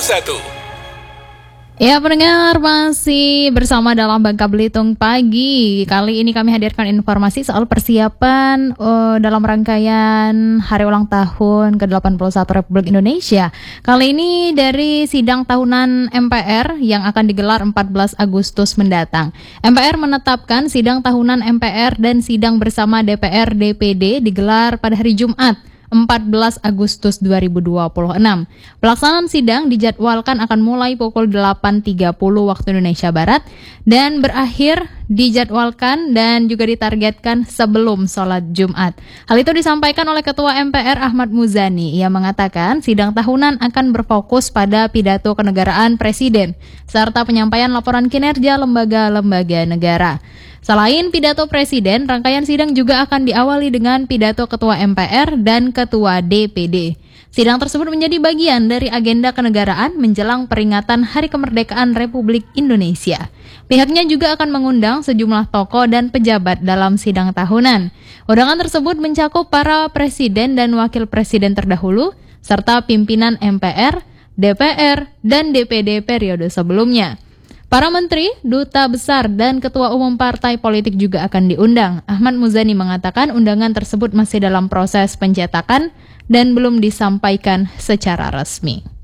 Ya pendengar, masih bersama dalam Bangka Belitung Pagi. Kali ini kami hadirkan informasi soal persiapan dalam rangkaian Hari Ulang Tahun ke-81 Republik Indonesia. Kali ini dari sidang tahunan MPR yang akan digelar 14 Agustus mendatang. MPR menetapkan sidang tahunan MPR dan sidang bersama DPR DPD digelar pada hari Jumat 14 Agustus 2026. Pelaksanaan sidang dijadwalkan akan mulai pukul 8.30 waktu Indonesia Barat dan berakhir dijadwalkan dan juga ditargetkan sebelum sholat Jumat. Hal itu disampaikan oleh Ketua MPR Ahmad Muzani. Ia mengatakan sidang tahunan akan berfokus pada pidato kenegaraan Presiden serta penyampaian laporan kinerja lembaga-lembaga negara. Selain pidato Presiden, rangkaian sidang juga akan diawali dengan pidato Ketua MPR dan Ketua DPD. Sidang tersebut menjadi bagian dari agenda kenegaraan menjelang peringatan Hari Kemerdekaan Republik Indonesia. Pihaknya juga akan mengundang sejumlah tokoh dan pejabat dalam sidang tahunan. Undangan tersebut mencakup para presiden dan wakil presiden terdahulu, serta pimpinan MPR, DPR, dan DPD periode sebelumnya. Para menteri, duta besar, dan ketua umum partai politik juga akan diundang. Ahmad Muzani mengatakan undangan tersebut masih dalam proses pencetakan dan belum disampaikan secara resmi.